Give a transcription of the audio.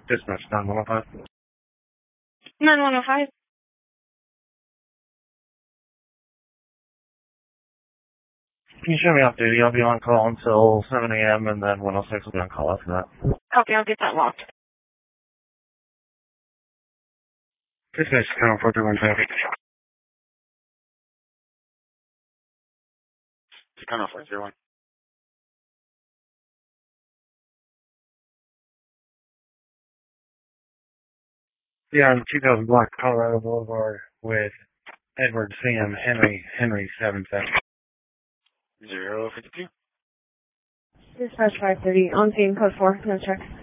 Dispatch 9105. 9105. Can you show me off duty? I'll be on call until 7 a.m. and then 106 will be on call after that. Copy, I'll get that locked. Dispatch 431 traffic. 401. Yeah, on 2000 block, Colorado Boulevard with Edward Sam Henry 77. 052. Dispatch 530, on scene, code 4, no check.